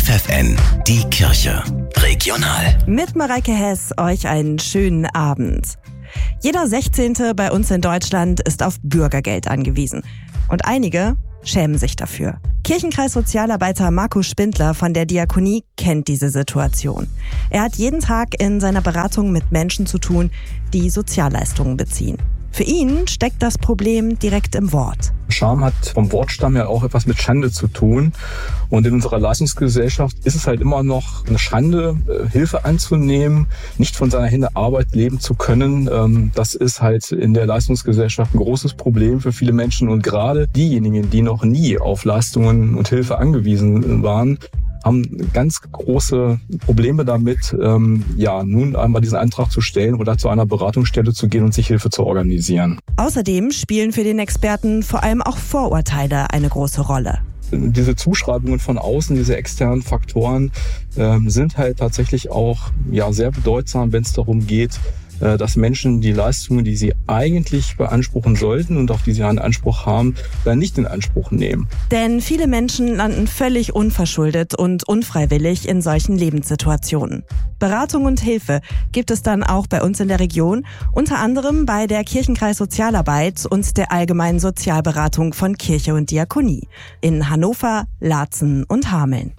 FFN, die Kirche. Regional. Mit Mareike Hess euch einen schönen Abend. Jeder 16. bei uns in Deutschland ist auf Bürgergeld angewiesen. Und einige schämen sich dafür. Kirchenkreissozialarbeiter Marco Spindler von der Diakonie kennt diese Situation. Er hat jeden Tag in seiner Beratung mit Menschen zu tun, die Sozialleistungen beziehen. Für ihn steckt das Problem direkt im Wort. Scham hat vom Wortstamm ja auch etwas mit Schande zu tun. Und in unserer Leistungsgesellschaft ist es halt immer noch eine Schande, Hilfe anzunehmen, nicht von seiner Hände Arbeit leben zu können. Das ist halt in der Leistungsgesellschaft ein großes Problem für viele Menschen. Und gerade diejenigen, die noch nie auf Leistungen und Hilfe angewiesen waren, haben ganz große Probleme damit, nun einmal diesen Antrag zu stellen oder zu einer Beratungsstelle zu gehen und sich Hilfe zu organisieren. Außerdem spielen für den Experten vor allem auch Vorurteile eine große Rolle. Diese Zuschreibungen von außen, diese externen Faktoren sind halt tatsächlich auch sehr bedeutsam, wenn es darum geht, dass Menschen die Leistungen, die sie eigentlich beanspruchen sollten und auf die sie einen Anspruch haben, dann nicht in Anspruch nehmen. Denn viele Menschen landen völlig unverschuldet und unfreiwillig in solchen Lebenssituationen. Beratung und Hilfe gibt es dann auch bei uns in der Region, unter anderem bei der Kirchenkreissozialarbeit und der allgemeinen Sozialberatung von Kirche und Diakonie in Hannover, Laatzen und Hameln.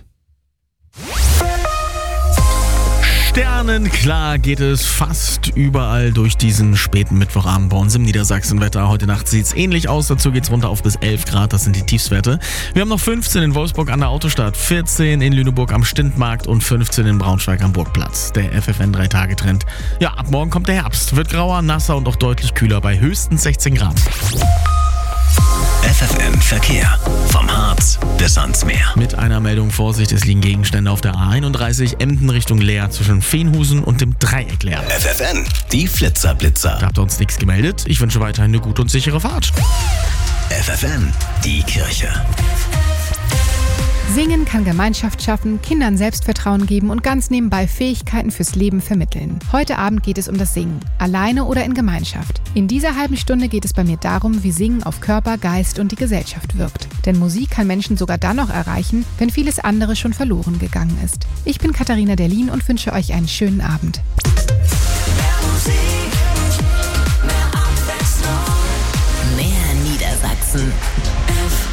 Sternenklar geht es fast überall durch diesen späten Mittwochabend bei uns im Niedersachsenwetter. Heute Nacht sieht es ähnlich aus, dazu geht es runter auf bis 11 Grad, das sind die Tiefstwerte. Wir haben noch 15 in Wolfsburg an der Autostadt, 14 in Lüneburg am Stintmarkt und 15 in Braunschweig am Burgplatz. Der FFN 3-Tage-Trend. Ja, ab morgen kommt der Herbst, wird grauer, nasser und auch deutlich kühler bei höchstens 16 Grad. FFN Verkehr. Vom Harz bis ans Meer. Mit einer Meldung Vorsicht, es liegen Gegenstände auf der A31 Emden Richtung Leer zwischen Veenhusen und dem Dreieck Leer. FFN, die Flitzer-Blitzer. Da habt ihr uns nichts gemeldet. Ich wünsche weiterhin eine gute und sichere Fahrt. FFN, die Kirche. Singen kann Gemeinschaft schaffen, Kindern Selbstvertrauen geben und ganz nebenbei Fähigkeiten fürs Leben vermitteln. Heute Abend geht es um das Singen, alleine oder in Gemeinschaft. In dieser halben Stunde geht es bei mir darum, wie Singen auf Körper, Geist und die Gesellschaft wirkt. Denn Musik kann Menschen sogar dann noch erreichen, wenn vieles andere schon verloren gegangen ist. Ich bin Katharina Derlin und wünsche euch einen schönen Abend. Mehr Musik, mehr Abwechslung. Mehr Niedersachsen